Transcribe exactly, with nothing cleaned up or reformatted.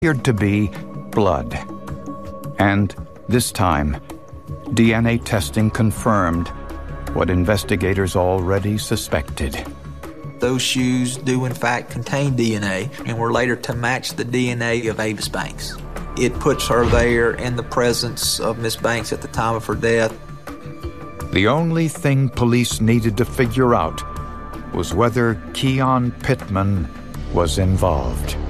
appeared to be blood. And this time, D N A testing confirmed what investigators already suspected. Those shoes do in fact contain D N A and were later to match the D N A of Avis Banks. It puts her there in the presence of Miss Banks at the time of her death. The only thing police needed to figure out was whether Keon Pittman was involved.